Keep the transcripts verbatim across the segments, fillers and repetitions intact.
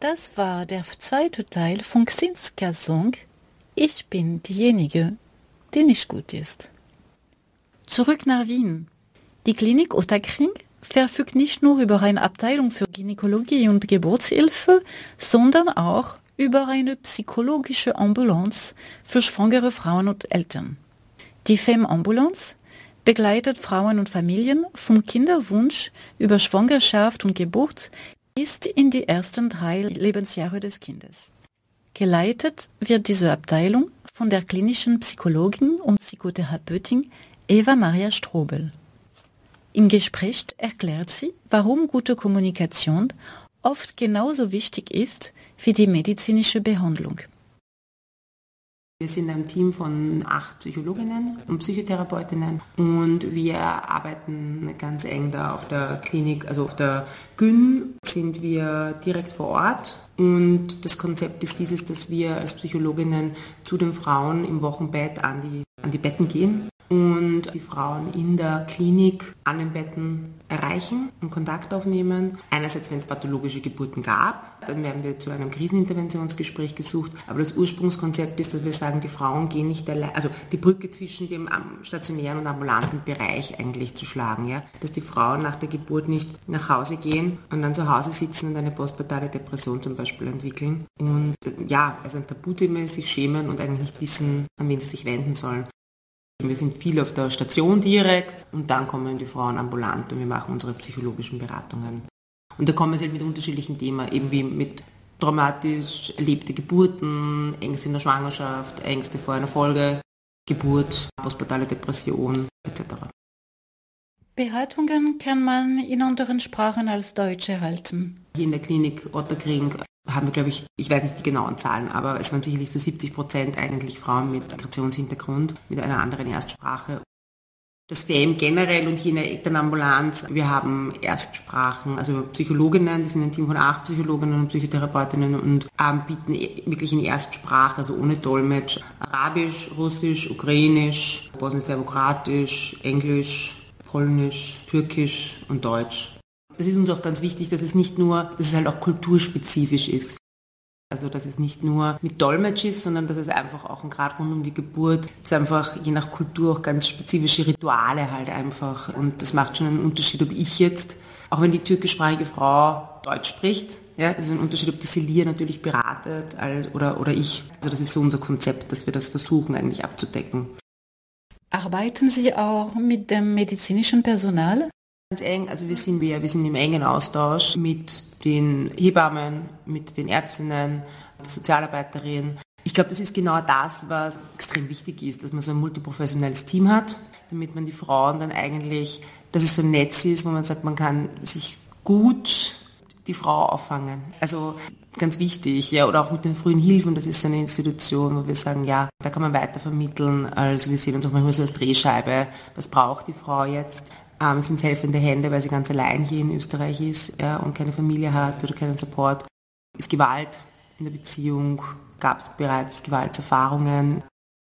Das war der zweite Teil von Xinskas Song Ich bin diejenige, die nicht gut ist. Zurück nach Wien. Die Klinik Ottakring verfügt nicht nur über eine Abteilung für Gynäkologie und Geburtshilfe, sondern auch über eine psychologische Ambulanz für schwangere Frauen und Eltern. Die Femme-Ambulanz begleitet Frauen und Familien vom Kinderwunsch über Schwangerschaft und Geburt bis in die ersten drei Lebensjahre des Kindes. Geleitet wird diese Abteilung von der klinischen Psychologin und Psychotherapeutin Eva Maria Strobel. Im Gespräch erklärt sie, warum gute Kommunikation oft genauso wichtig ist wie die medizinische Behandlung. Wir sind ein Team von acht Psychologinnen und Psychotherapeutinnen und wir arbeiten ganz eng da auf der Klinik, also auf der Gyn sind wir direkt vor Ort und das Konzept ist dieses, dass wir als Psychologinnen zu den Frauen im Wochenbett an die, an die Betten gehen und die Frauen in der Klinik an den Betten erreichen und Kontakt aufnehmen. Einerseits, wenn es pathologische Geburten gab, dann werden wir zu einem Kriseninterventionsgespräch gesucht. Aber das Ursprungskonzept ist, dass wir sagen, die Frauen gehen nicht allein, also die Brücke zwischen dem stationären und ambulanten Bereich eigentlich zu schlagen. Ja? Dass die Frauen nach der Geburt nicht nach Hause gehen und dann zu Hause sitzen und eine postpartale Depression zum Beispiel entwickeln. Und ja, also ein Tabuthema ist, sich schämen und eigentlich nicht wissen, an wen sie sich wenden sollen. Wir sind viel auf der Station direkt und dann kommen die Frauen ambulant und wir machen unsere psychologischen Beratungen. Und da kommen sie halt mit unterschiedlichen Themen, eben wie mit traumatisch erlebte Geburten, Ängste in der Schwangerschaft, Ängste vor einer Folgegeburt, postpartale Depression et cetera. Beratungen kann man in anderen Sprachen als Deutsch erhalten. Hier in der Klinik Ottakring haben wir, glaube ich, ich weiß nicht die genauen Zahlen, aber es waren sicherlich so siebzig Prozent eigentlich Frauen mit Migrationshintergrund, mit einer anderen Erstsprache. Das F E M generell und hier in der Elternambulanz, wir haben Erstsprachen, also Psychologinnen, wir sind ein Team von acht Psychologinnen und Psychotherapeutinnen und ähm, bieten wirklich in Erstsprache, also ohne Dolmetsch, Arabisch, Russisch, Ukrainisch, Bosnisch-Serbokratisch, Englisch, Polnisch, Türkisch und Deutsch. Das ist uns auch ganz wichtig, dass es nicht nur, dass es halt auch kulturspezifisch ist. Also dass es nicht nur mit Dolmetsch ist, sondern dass es einfach auch, gerade rund um die Geburt, es einfach je nach Kultur auch ganz spezifische Rituale halt einfach. Und das macht schon einen Unterschied, ob ich jetzt, auch wenn die türkischsprachige Frau Deutsch spricht, ja, es ist ein Unterschied, ob die Celia natürlich beratet oder, oder ich. Also das ist so unser Konzept, dass wir das versuchen eigentlich abzudecken. Arbeiten Sie auch mit dem medizinischen Personal? Ganz eng, also wir sind, wir, wir sind im engen Austausch mit den Hebammen, mit den Ärztinnen, der Sozialarbeiterin. Ich glaube, das ist genau das, was extrem wichtig ist, dass man so ein multiprofessionelles Team hat, damit man die Frauen dann eigentlich, dass es so ein Netz ist, wo man sagt, man kann sich gut die Frau auffangen. Also ganz wichtig, ja, oder auch mit den frühen Hilfen, das ist so eine Institution, wo wir sagen, ja, da kann man weiter vermitteln, als wir sehen uns auch manchmal so als Drehscheibe, was braucht die Frau jetzt? Ähm, es sind helfende Hände, weil sie ganz allein hier in Österreich ist, ja, und keine Familie hat oder keinen Support. Ist Gewalt in der Beziehung? Gab es bereits Gewaltserfahrungen?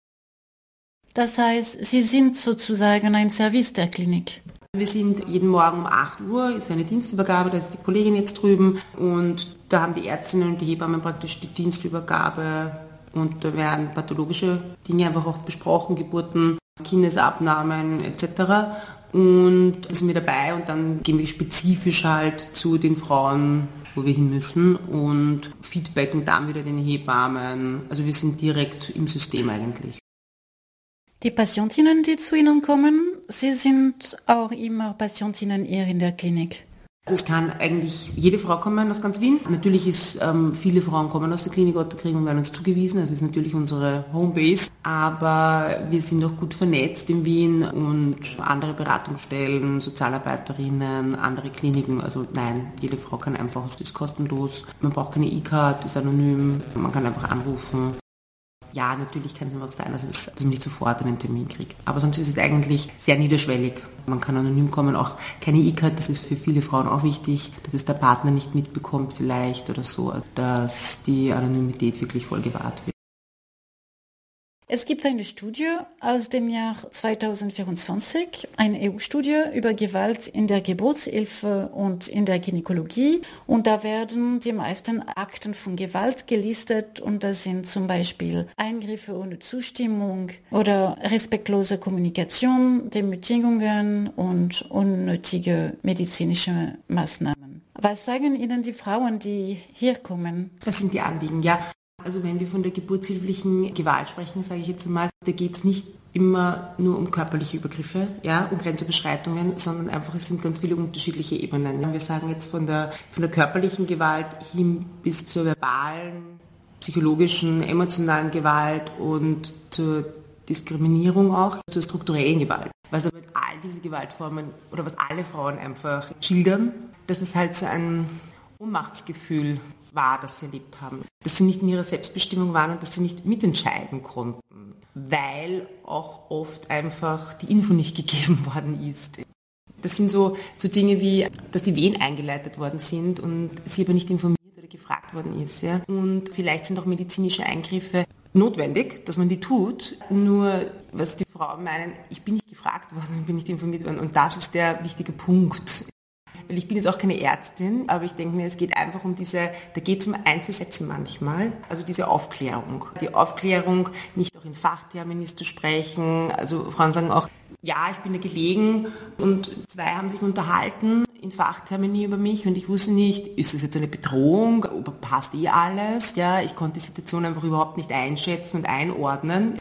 Das heißt, Sie sind sozusagen ein Service der Klinik. Wir sind jeden Morgen um acht Uhr, ist eine Dienstübergabe, da ist die Kollegin jetzt drüben und da haben die Ärztinnen und die Hebammen praktisch die Dienstübergabe und da werden pathologische Dinge einfach auch besprochen, Geburten, Kindesabnahmen et cetera. Und da sind wir dabei und dann gehen wir spezifisch halt zu den Frauen, wo wir hin müssen und feedbacken dann wieder den Hebammen. Also wir sind direkt im System eigentlich. Die Patientinnen, die zu Ihnen kommen, sie sind auch immer Patientinnen hier in der Klinik. Also es kann eigentlich jede Frau kommen aus ganz Wien. Natürlich ist, ähm, viele Frauen kommen aus der Klinik Ottakring und werden uns zugewiesen. Das ist natürlich unsere Homebase. Aber wir sind auch gut vernetzt in Wien und andere Beratungsstellen, Sozialarbeiterinnen, andere Kliniken. Also nein, jede Frau kann einfach, es ist kostenlos. Man braucht keine E-Card, ist anonym. Man kann einfach anrufen. Ja, natürlich kann es immer sein, dass, es, dass man nicht sofort einen Termin kriegt. Aber sonst ist es eigentlich sehr niederschwellig. Man kann anonym kommen, auch keine E-Card, das ist für viele Frauen auch wichtig, dass es der Partner nicht mitbekommt vielleicht oder so, dass die Anonymität wirklich voll gewahrt wird. Es gibt eine Studie aus dem Jahr zweitausendvierundzwanzig, eine E U-Studie über Gewalt in der Geburtshilfe und in der Gynäkologie. Und da werden die meisten Akten von Gewalt gelistet und das sind zum Beispiel Eingriffe ohne Zustimmung oder respektlose Kommunikation, Demütigungen und unnötige medizinische Maßnahmen. Was sagen Ihnen die Frauen, die hier kommen? Das sind die Anliegen, ja. Also wenn wir von der geburtshilflichen Gewalt sprechen, sage ich jetzt mal, da geht es nicht immer nur um körperliche Übergriffe, ja, um Grenzüberschreitungen, sondern einfach es sind ganz viele unterschiedliche Ebenen. Wir sagen jetzt von der, von der körperlichen Gewalt hin bis zur verbalen, psychologischen, emotionalen Gewalt und zur Diskriminierung auch, zur strukturellen Gewalt. Was aber all diese Gewaltformen oder was alle Frauen einfach schildern, dass es halt so ein Ohnmachtsgefühl war, das sie erlebt haben. Dass sie nicht in ihrer Selbstbestimmung waren und dass sie nicht mitentscheiden konnten, weil auch oft einfach die Info nicht gegeben worden ist. Das sind so, so Dinge wie, dass die Wehen eingeleitet worden sind und sie aber nicht informiert oder gefragt worden ist. Ja? Und vielleicht sind auch medizinische Eingriffe notwendig, dass man die tut. Nur, was die Frauen meinen, ich bin nicht gefragt worden und bin nicht informiert worden. Und das ist der wichtige Punkt. Weil ich bin jetzt auch keine Ärztin, aber ich denke mir, es geht einfach um diese, da geht es um Einzelsätze manchmal, also diese Aufklärung. Die Aufklärung, nicht auch in Fachterminis zu sprechen, also Frauen sagen auch, ja, ich bin da gelegen und zwei haben sich unterhalten in Fachtermini über mich und ich wusste nicht, ist das jetzt eine Bedrohung, passt eh alles, ja, ich konnte die Situation einfach überhaupt nicht einschätzen und einordnen.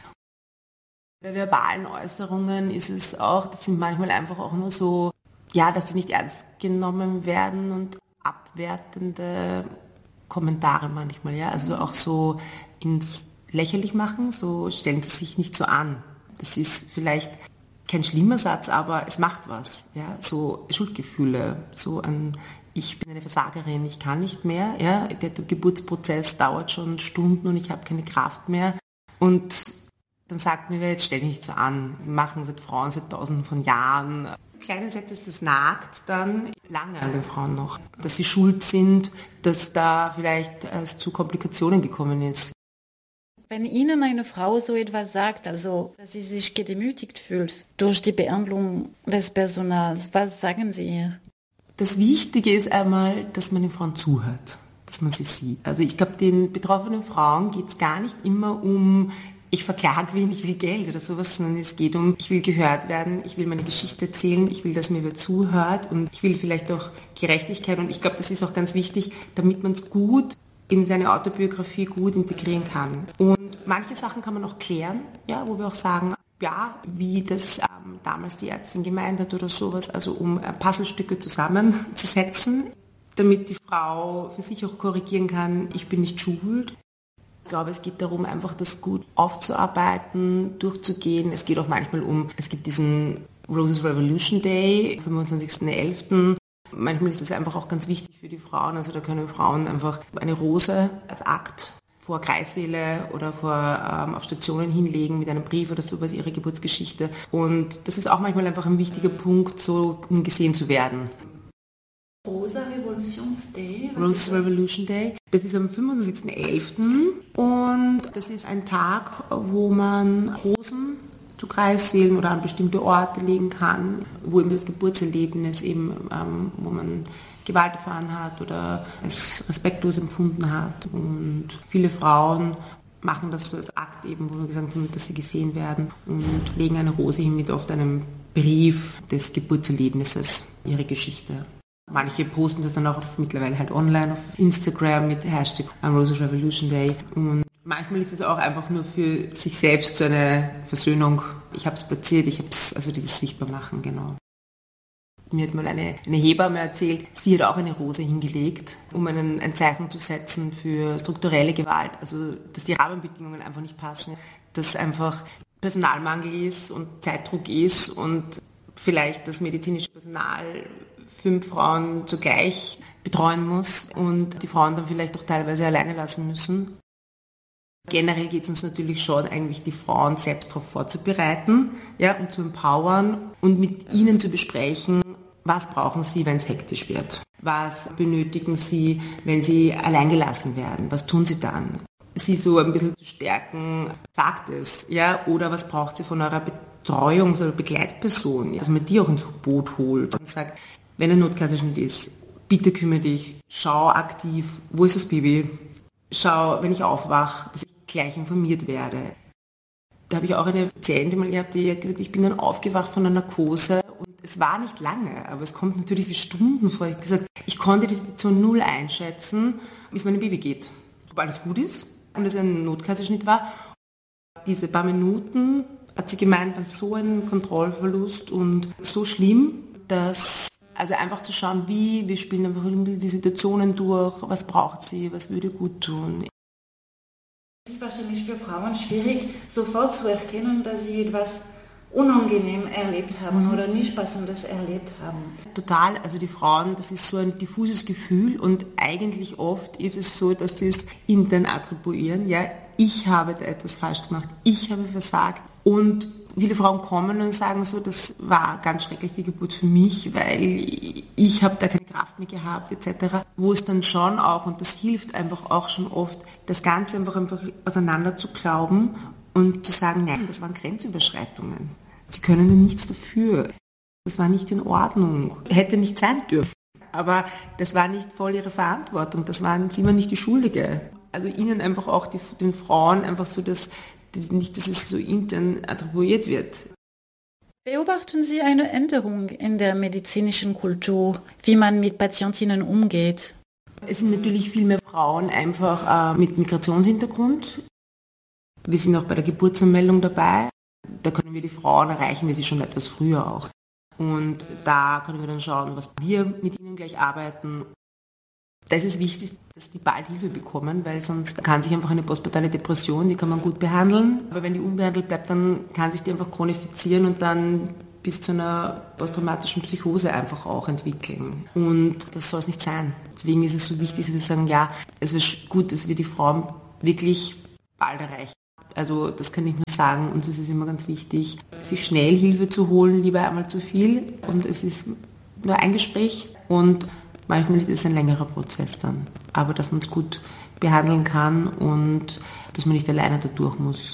Bei verbalen Äußerungen ist es auch, das sind manchmal einfach auch nur so, ja, dass sie nicht ernst genommen werden und abwertende Kommentare manchmal, ja, also auch so ins Lächerlich machen, so stellen sie sich nicht so an. Das ist vielleicht kein schlimmer Satz, aber es macht was, ja, so Schuldgefühle, so ein, ich bin eine Versagerin, ich kann nicht mehr, ja, der Geburtsprozess dauert schon Stunden und ich habe keine Kraft mehr und dann sagt mir, jetzt stell dich nicht so an, wir machen seit Frauen seit tausenden von Jahren. Kleine Sätze, das nagt dann lange an den Frauen noch, dass sie schuld sind, dass da vielleicht es zu Komplikationen gekommen ist. Wenn Ihnen eine Frau so etwas sagt, also dass sie sich gedemütigt fühlt durch die Behandlung des Personals, was sagen Sie ihr? Das Wichtige ist einmal, dass man den Frauen zuhört, dass man sie sieht. Also ich glaube, den betroffenen Frauen geht es gar nicht immer um, ich verklage wen, ich will Geld oder sowas, sondern es geht um, ich will gehört werden, ich will meine Geschichte erzählen, ich will, dass mir wer zuhört und ich will vielleicht auch Gerechtigkeit und ich glaube, das ist auch ganz wichtig, damit man es gut in seine Autobiografie gut integrieren kann. Und manche Sachen kann man auch klären, ja, wo wir auch sagen, ja, wie das ähm, damals die Ärztin gemeint hat oder sowas, also um äh, Puzzlestücke zusammenzusetzen, damit die Frau für sich auch korrigieren kann, ich bin nicht schuld. Ich glaube, es geht darum, einfach das gut aufzuarbeiten, durchzugehen. Es geht auch manchmal um, es gibt diesen Roses Revolution Day, fünfundzwanzigsten elften Manchmal ist das einfach auch ganz wichtig für die Frauen. Also da können Frauen einfach eine Rose als Akt vor Kreissäle oder vor, ähm, auf Stationen hinlegen mit einem Brief oder sowas, ihre Geburtsgeschichte. Und das ist auch manchmal einfach ein wichtiger Punkt, so um gesehen zu werden. Rosa Revolution Day. Rose Revolution Day. Das ist am fünfundzwanzigsten elften und das ist ein Tag, wo man Rosen zu Kreissälen oder an bestimmte Orte legen kann, wo eben das Geburtserlebnis eben, ähm, wo man Gewalt erfahren hat oder es respektlos empfunden hat. Und viele Frauen machen das so als Akt eben, wo wir gesagt haben, dass sie gesehen werden und legen eine Rose hin mit oft einem Brief des Geburtserlebnisses, ihre Geschichte. Manche posten das dann auch auf, mittlerweile halt online auf Instagram mit Hashtag Roses Revolution Day. Und manchmal ist es auch einfach nur für sich selbst so eine Versöhnung. Ich habe es platziert, ich habe es, also dieses Sichtbarmachen, genau. Mir hat mal eine, eine Hebamme erzählt, sie hat auch eine Rose hingelegt, um einen, ein Zeichen zu setzen für strukturelle Gewalt. Also, dass die Rahmenbedingungen einfach nicht passen, dass einfach Personalmangel ist und Zeitdruck ist und vielleicht das medizinische Personal fünf Frauen zugleich betreuen muss und die Frauen dann vielleicht auch teilweise alleine lassen müssen. Generell geht es uns natürlich schon, eigentlich die Frauen selbst darauf vorzubereiten, ja, und zu empowern und mit ihnen zu besprechen, was brauchen sie, wenn es hektisch wird? Was benötigen sie, wenn sie alleingelassen werden? Was tun sie dann? sie so ein bisschen zu stärken, sagt es, ja, oder was braucht sie von eurer Betreuungs- oder Begleitperson, dass man die auch ins Boot holt und sagt, wenn ein Notkaiserschnitt ist, bitte kümmere dich, schau aktiv, wo ist das Baby, schau, wenn ich aufwache, dass ich gleich informiert werde. Da habe ich auch eine Patientin mal gehabt, die hat gesagt, ich bin dann aufgewacht von einer Narkose und es war nicht lange, aber es kommt natürlich für Stunden vor. Ich habe gesagt, ich konnte die Situation null einschätzen, wie es meinem Baby geht, ob alles gut ist und es ein Notkaiserschnitt war. Diese paar Minuten, hat sie gemeint, war so ein Kontrollverlust und so schlimm, dass also einfach zu schauen, wie, wir spielen einfach die Situationen durch, was braucht sie, was würde gut tun. Es ist wahrscheinlich für Frauen schwierig, sofort zu erkennen, dass sie etwas unangenehm erlebt haben oder nicht Passendes erlebt haben. Total, also die Frauen, das ist so ein diffuses Gefühl und eigentlich oft ist es so, dass sie es intern attribuieren, ja, ich habe da etwas falsch gemacht, ich habe versagt und viele Frauen kommen und sagen so, das war ganz schrecklich die Geburt für mich, weil ich habe da keine Kraft mehr gehabt et cetera. Wo es dann schon auch, und das hilft einfach auch schon oft, das Ganze einfach, einfach auseinander zu glauben und zu sagen, nein, das waren Grenzüberschreitungen. Sie können ja nichts dafür. Das war nicht in Ordnung. Hätte nicht sein dürfen. Aber das war nicht voll ihre Verantwortung. Das waren sie immer nicht die Schuldige. Also ihnen einfach auch, die, den Frauen einfach so, dass nicht, dass es so intern attribuiert wird. Beobachten Sie eine Änderung in der medizinischen Kultur, wie man mit Patientinnen umgeht? Es sind natürlich viel mehr Frauen einfach äh, mit Migrationshintergrund. Wir sind auch bei der Geburtsanmeldung dabei. Da können wir die Frauen erreichen, wir sie schon etwas früher auch. Und da können wir dann schauen, was wir mit ihnen gleich arbeiten. Da ist es wichtig, dass die bald Hilfe bekommen, weil sonst kann sich einfach eine postpartale Depression, die kann man gut behandeln. Aber wenn die unbehandelt bleibt, dann kann sich die einfach chronifizieren und dann bis zu einer posttraumatischen Psychose einfach auch entwickeln. Und das soll es nicht sein. Deswegen ist es so wichtig, dass wir sagen, ja, es wäre gut, dass wir die Frauen wirklich bald erreichen. Also das kann ich nur sagen, und es ist immer ganz wichtig, sich schnell Hilfe zu holen, lieber einmal zu viel. Und es ist nur ein Gespräch und manchmal ist es ein längerer Prozess dann. Aber dass man es gut behandeln kann und dass man nicht alleine da durch muss.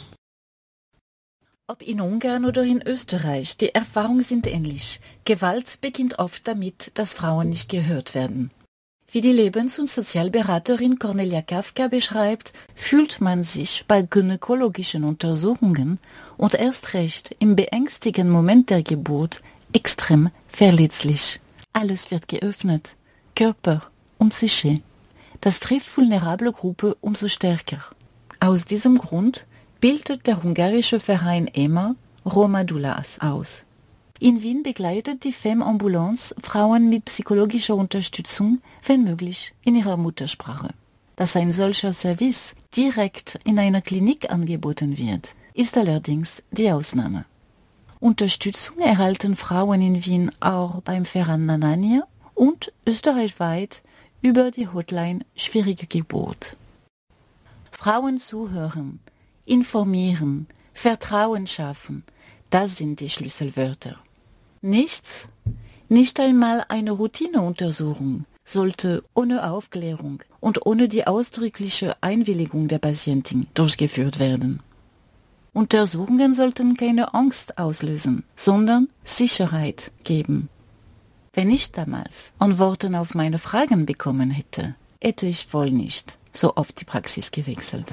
Ob in Ungarn oder in Österreich, die Erfahrungen sind ähnlich. Gewalt beginnt oft damit, dass Frauen nicht gehört werden. Wie die Lebens- und Sozialberaterin Cornelia Kafka beschreibt, fühlt man sich bei gynäkologischen Untersuchungen und erst recht im beängstigenden Moment der Geburt extrem verletzlich. Alles wird geöffnet, Körper und Psyche. Das trifft vulnerable Gruppen umso stärker. Aus diesem Grund bildet der ungarische Verein E M A Roma Doulas aus. In Wien begleitet die Femme-Ambulance Frauen mit psychologischer Unterstützung, wenn möglich, in ihrer Muttersprache. Dass ein solcher Service direkt in einer Klinik angeboten wird, ist allerdings die Ausnahme. Unterstützung erhalten Frauen in Wien auch beim Verein Nanania und österreichweit über die Hotline Schwierige Geburt. Frauen zuhören, informieren, Vertrauen schaffen, das sind die Schlüsselwörter. Nichts, nicht einmal eine Routineuntersuchung, sollte ohne Aufklärung und ohne die ausdrückliche Einwilligung der Patientin durchgeführt werden. Untersuchungen sollten keine Angst auslösen, sondern Sicherheit geben. Wenn ich damals Antworten auf meine Fragen bekommen hätte, hätte ich wohl nicht so oft die Praxis gewechselt.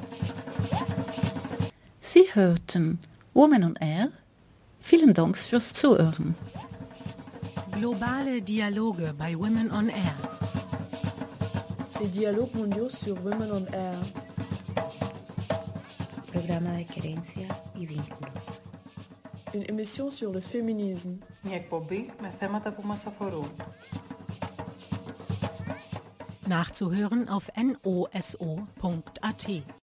Sie hörten Women on Air. Vielen Dank fürs Zuhören. Globale Dialoge bei Women on Air. Les dialogues mondiaux sur Women on Air. Programa de querencia y vínculos. Une émission sur le féminisme. Μια εκπομπή με θέματα που μας αφορούν. Nachzuhören auf n o s o punkt a t.